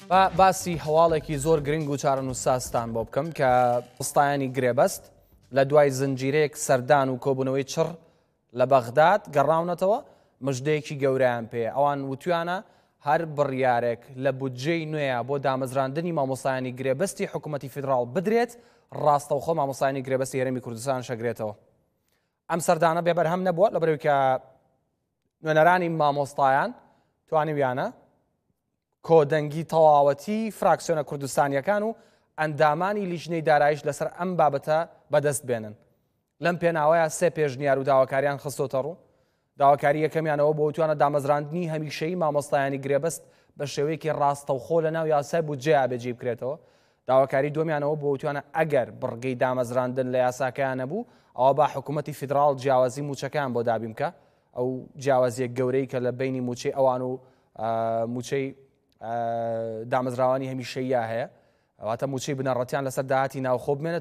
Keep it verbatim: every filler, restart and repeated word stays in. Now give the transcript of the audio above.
باسی هەواڵێکی زۆر گرنگ و چارەنووسستان بۆ بکەم کە وەستایانی گرێبەست لە دوای زنجیرەیەک سەردان و کۆبوونەوەی چڕ لە بەغداد گەڕاونەتەوە مژدەیەکی گەورەیان پێ ئەوان وتویانە هەر بڕیارێک لە بودجەی نوێیە بۆ دامەزراندنی مامۆستایانی گرێبەستی حکوومەتی فیدراڵ بدرێت ڕاستەوخۆ مامۆستایانی گرێبەستی هەرێمی کوردستان شەگرێتەوە. ئەم سەردانە بێبەرهەم نەبووە لەبەرەوەی کە نوێنەرانی مامۆستایان توانیویانە کۆدەنگی تەواوەتی فراکسیۆنە کوردستانیەکان و ئەندامانی لیژنەی دارایش لەسەر ئەم بابەتە بەدەست بێنن. لەم پێناوەیە سێ پێشنیار و داواکاریان خستۆتە ڕوو. داواکاری یەکەمیانەوە بۆ توانە دامەزراندنی هەمیشەیی مامۆستایانی گرێبەست بە شێوەیەکی ڕاستەوخۆ لە ناو یاسای بودجەیە بێجێ بکرێتەوە. داواکاری دومیانەوە بۆ توانە ئەگەر بڕگەی دامەزراندن لە یاساکەیان نەبوو ئەوە با حکوومەتی فیدراڵ جیاوازی موچەکان بۆ دابین بکە، ئەو جیاوازیە گەورەی کە لە بینی موچەی ئەوان و موچەی دامەزراوانی هەمیشەیە هەیە، ئەواتە موچەی بنەڕەتیان لەسەر داهاتی ناوخۆ بمێنێت